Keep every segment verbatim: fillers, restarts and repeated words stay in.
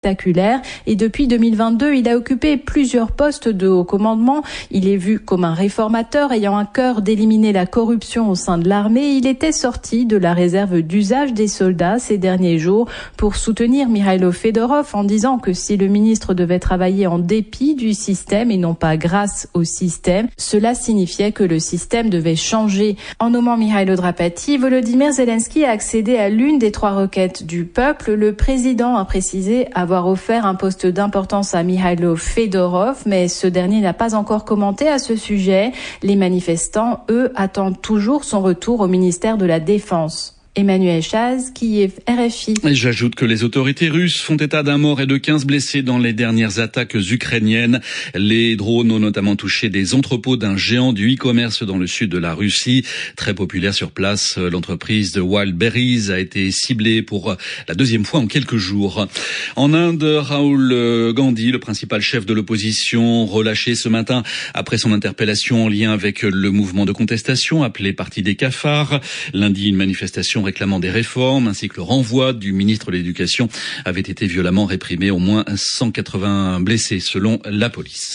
spectaculaire et depuis deux mille vingt-deux, il a occupé plusieurs postes de haut commandement. Il est vu comme un réformateur ayant à cœur d'éliminer la corruption au sein de l'armée. Il était sorti de la réserve d'usage des soldats ces derniers jours pour soutenir Mikhailo Fedorov en disant que si le ministre devait travailler en dépit du système et non pas grâce au système, cela signifiait que le système devait changer. En nommant Mikhailo Drapati, Volodymyr Zelensky a accédé à l'une des trois requêtes du peuple. Le président a précisé avoir offert un poste d'importance à Mikhailo Fedorov, mais ce dernier n'a pas encore commenté à ce sujet. Les manifestants, eux, attendent toujours son retour au ministère de la Défense. Emmanuel Chaz, Kiev, R F I. Et j'ajoute que les autorités russes font état d'un mort et de quinze blessés dans les dernières attaques ukrainiennes. Les drones ont notamment touché des entrepôts d'un géant du e-commerce dans le sud de la Russie. Très populaire sur place, l'entreprise de Wildberries a été ciblée pour la deuxième fois en quelques jours. En Inde, Rahul Gandhi, le principal chef de l'opposition, relâché ce matin après son interpellation en lien avec le mouvement de contestation appelé Parti des cafards. Lundi, une manifestation réclamant des réformes ainsi que le renvoi du ministre de l'Éducation avait été violemment réprimé, au moins cent quatre-vingts blessés selon la police.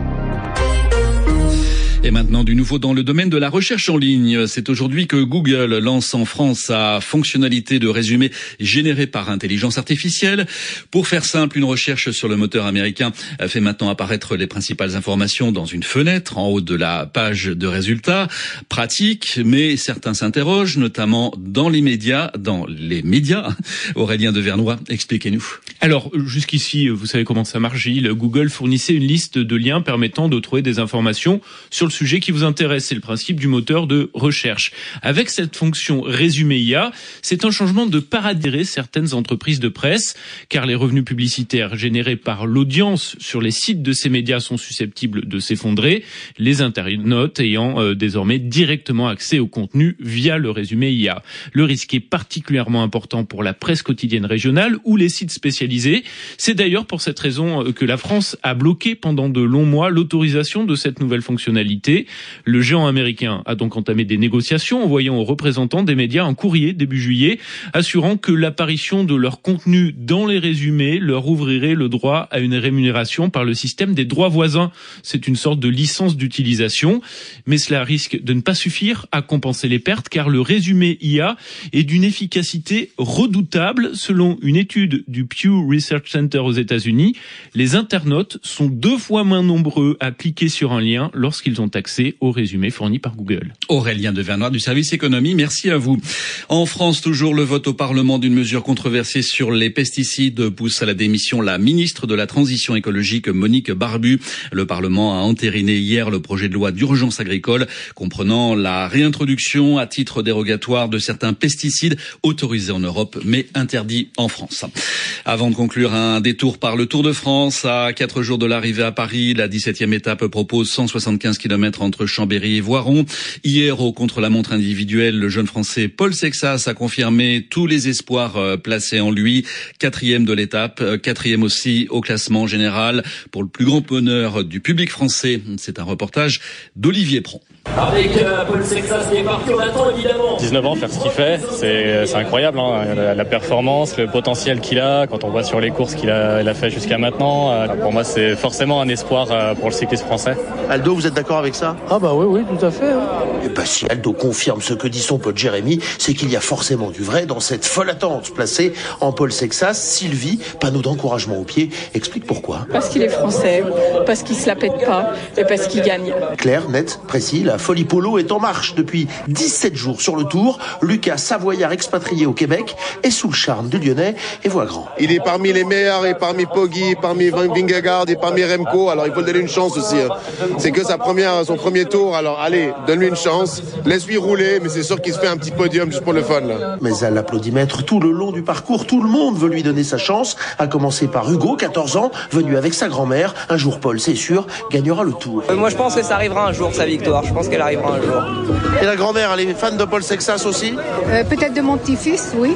Et maintenant, du nouveau dans le domaine de la recherche en ligne. C'est aujourd'hui que Google lance en France sa fonctionnalité de résumé généré par intelligence artificielle. Pour faire simple, une recherche sur le moteur américain fait maintenant apparaître les principales informations dans une fenêtre en haut de la page de résultats. Pratique, mais certains s'interrogent, notamment dans les médias, dans les médias. Aurélien Devernois, expliquez-nous. Alors, jusqu'ici, vous savez comment ça marche, Gilles. Google fournissait une liste de liens permettant de trouver des informations sur le sujet qui vous intéresse. C'est le principe du moteur de recherche. Avec cette fonction résumé I A, c'est un changement de paradigme certaines entreprises de presse, car les revenus publicitaires générés par l'audience sur les sites de ces médias sont susceptibles de s'effondrer, les internautes ayant euh, désormais directement accès au contenu via le résumé I A. Le risque est particulièrement important pour la presse quotidienne régionale ou les sites spécialisés. C'est d'ailleurs pour cette raison que la France a bloqué pendant de longs mois l'autorisation de cette nouvelle fonctionnalité. Le géant américain a donc entamé des négociations, envoyant aux représentants des médias un courrier début juillet, assurant que l'apparition de leur contenu dans les résumés leur ouvrirait le droit à une rémunération par le système des droits voisins. C'est une sorte de licence d'utilisation, mais cela risque de ne pas suffire à compenser les pertes, car le résumé I A est d'une efficacité redoutable. Selon une étude du Pew Research Center aux États-Unis, les internautes sont deux fois moins nombreux à cliquer sur un lien lorsqu'ils ont accès au résumé fourni par Google. Aurélien Devernois du service économie, merci à vous. En France, toujours le vote au Parlement d'une mesure controversée sur les pesticides pousse à la démission la ministre de la Transition écologique, Monique Barbu. Le Parlement a entériné hier le projet de loi d'urgence agricole comprenant la réintroduction à titre dérogatoire de certains pesticides autorisés en Europe mais interdits en France. Avant de conclure, un détour par le Tour de France. À quatre jours de l'arrivée à Paris, la dix-septième étape propose cent soixante-quinze kilomètres entre Chambéry et Voiron. Hier, au contre-la-montre individuel, le jeune Français Paul Sexas a confirmé tous les espoirs placés en lui. Quatrième de l'étape, quatrième aussi au classement général. Pour le plus grand bonheur du public français, c'est un reportage d'Olivier Pron. Avec euh, Paul Sexas qui est parti, on attend évidemment. dix-neuf ans, faire ce qu'il fait, c'est, c'est incroyable, hein, la, la performance, le potentiel qu'il a, quand on voit sur les courses qu'il a, il a fait jusqu'à maintenant. Euh, pour moi, c'est forcément un espoir euh, pour le cyclisme français. Aldo, vous êtes d'accord avec ça ? Ah bah oui, oui, tout à fait. Hein. Et bah si Aldo confirme ce que dit son pote Jérémy, c'est qu'il y a forcément du vrai dans cette folle attente placée en Paul Sexas. Sylvie, panneau d'encouragement au pied, explique pourquoi. Parce qu'il est français, parce qu'il se la pète pas et parce qu'il gagne. Clair, net, précis, la folie polo est en marche depuis dix-sept jours sur le Tour. Lucas Savoyard, expatrié au Québec, est sous le charme du Lyonnais et voit grand. Il est parmi les meilleurs, et parmi Poggi, parmi Vingegaard et parmi Remco, alors il faut lui donner une chance aussi. Hein. C'est que sa première, son premier tour, alors allez, donne-lui une chance, laisse-lui rouler, mais c'est sûr qu'il se fait un petit podium juste pour le fun. Là. Mais à l'applaudimètre tout le long du parcours, tout le monde veut lui donner sa chance, à commencer par Hugo, quatorze ans, venu avec sa grand-mère. Un jour, Paul, c'est sûr, gagnera le Tour. Euh, moi je pense que ça arrivera un jour, sa victoire, je pense qu'elle arrivera un jour. Et la grand-mère, elle est fan de Paul Sexas aussi ? euh, Peut-être de mon petit-fils, oui.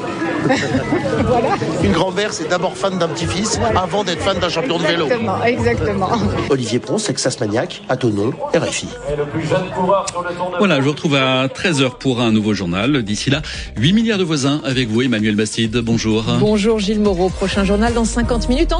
Voilà. Une grand-mère, c'est d'abord fan d'un petit-fils voilà. Avant d'être fan d'un champion de vélo. Exactement, exactement. Olivier Pron, Sexas Maniac, à Thonon, R F I. Voilà, je vous retrouve à treize heures pour un nouveau journal. D'ici là, huit milliards de voisins avec vous, Emmanuel Bastide. Bonjour. Bonjour Gilles Moreau. Prochain journal dans cinquante minutes.